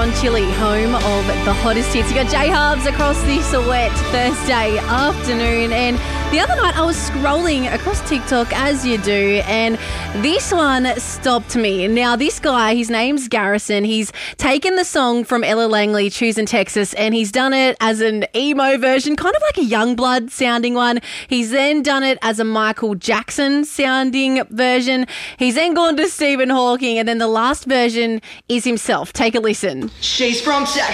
on Chili, home of the hottest hits. You got J-Hubs across this wet Thursday afternoon. And the other night I was scrolling across TikTok, as you do, and this one stopped me. Now, this guy, his name's Garrison. He's taken the song from Ella Langley, Choosing Texas, and he's done it as an emo version, kind of like a Youngblood sounding one. He's then done it as a Michael Jackson sounding version. He's then gone to Stephen Hawking, and then the last version is himself. Take a listen. She's from Texas.